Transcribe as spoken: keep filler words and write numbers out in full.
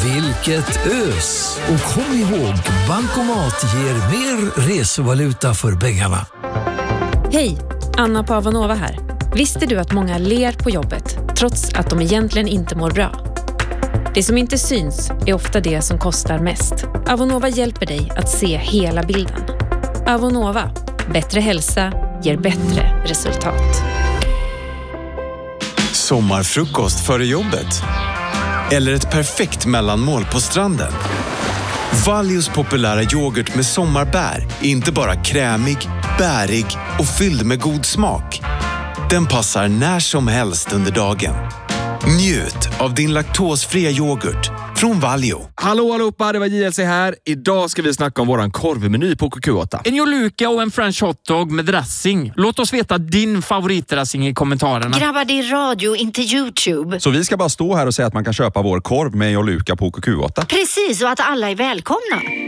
Vilket ös! Och kom ihåg, Bankomat ger mer resevaluta för pengarna. Hej, Anna på Avanova här. Visste du att många ler på jobbet trots att de egentligen inte mår bra? Det som inte syns är ofta det som kostar mest. Avanova hjälper dig att se hela bilden. Avanova, bättre hälsa ger bättre resultat. Sommarfrukost före jobbet? Eller ett perfekt mellanmål på stranden? Valjos populära yoghurt med sommarbär är inte bara krämig, bärig och fylld med god smak. Den passar när som helst under dagen. Njut av din laktosfria yoghurt från Valio. Hallå allihopa, det var J L C här. Idag ska vi snacka om våran korvmeny på K Q åtta. En joluka och en french hotdog med dressing. Låt oss veta din favoritdressing i kommentarerna. Grabbar, det är radio, inte YouTube. Så vi ska bara stå här och säga att man kan köpa vår korv med joluka på K Q åtta. Precis, och att alla är välkomna.